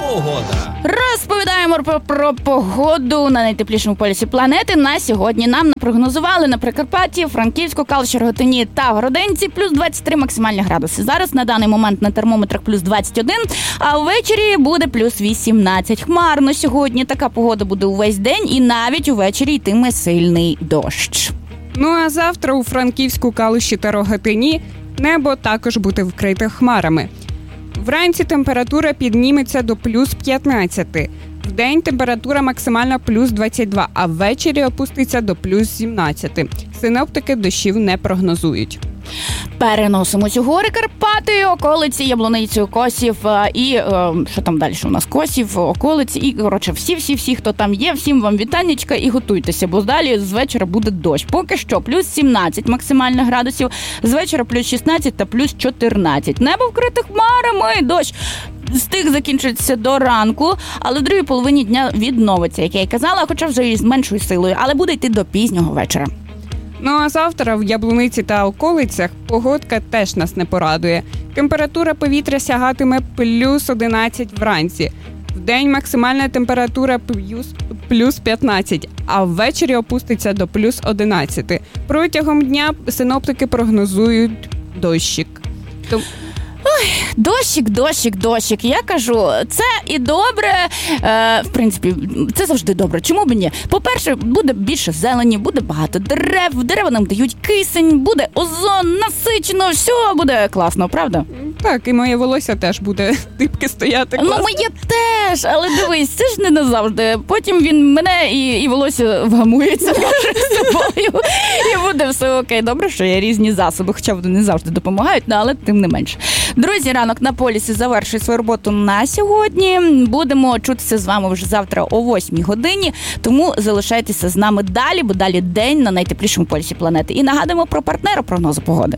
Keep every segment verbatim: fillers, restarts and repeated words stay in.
Погода. Розповідаємо про, про погоду на найтеплішому полюсі планети. На сьогодні нам напрогнозували на Прикарпатті, Франківську, Калуші, Рогатині та Городенці плюс двадцять три максимальні градуси. Зараз на даний момент на термометрах плюс двадцять один, а ввечері буде плюс вісімнадцять. Хмарно сьогодні така погода буде увесь день і навіть увечері йтиме сильний дощ. Ну а завтра у Франківську, Калуші та Рогатині небо також буде вкрите хмарами. Вранці температура підніметься до плюс п'ятнадцять. Вдень температура максимальна плюс двадцять два, а ввечері опуститься до плюс сімнадцять. Синоптики дощів не прогнозують. Переносимось у гори Карпати, околиці, Яблуницю, Косів і, е, що там далі у нас, Косів, околиці і, коротше, всі-всі-всі, хто там є, всім вам вітаннячка і готуйтеся, бо далі з вечора буде дощ. Поки що плюс сімнадцять максимальних градусів, з вечора плюс шістнадцять та плюс чотирнадцять. Небо вкрите хмарами, дощ стиг закінчитися до ранку, але в другій половині дня відновиться, як я й казала, хоча вже і з меншою силою, але буде йти до пізнього вечора. Ну а завтра в Яблуниці та околицях погодка теж нас не порадує. Температура повітря сягатиме плюс одинадцять вранці. Вдень максимальна температура плюс, плюс п'ятнадцять, а ввечері опуститься до плюс одинадцять. Протягом дня синоптики прогнозують дощик. Тому... Ой, дощик, дощик, дощик. Я кажу, це і добре, е, в принципі, це завжди добре. Чому б ні? По-перше, буде більше зелені, буде багато дерев, дерева нам дають кисень, буде озон, насичено, все буде класно, правда? Так, і моє волосся теж буде дибки стояти класно. Ну, моє теж, але дивись, це ж не назавжди. Потім він мене і, і волосся вгамується з собою, і буде все окей. Добре, що є різні засоби, хоча вони не завжди допомагають, але тим не менше. Друзі, ранок на полюсі завершує свою роботу на сьогодні. Будемо чутися з вами вже завтра о восьмій годині, тому залишайтеся з нами далі, бо далі день на найтеплішому полюсі планети. І нагадуємо про партнера прогнозу погоди.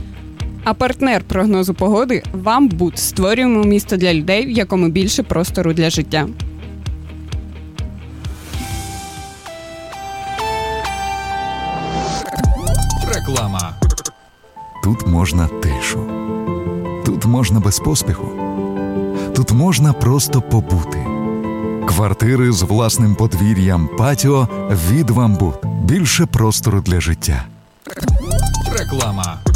А партнер прогнозу погоди – «Вамбут». Створюємо місто для людей, в якому більше простору для життя. Реклама. Тут можна тишу. Тут можна без поспіху. Тут можна просто побути. Квартири з власним подвір'ям, патіо від «Вамбут». Більше простору для життя. Реклама.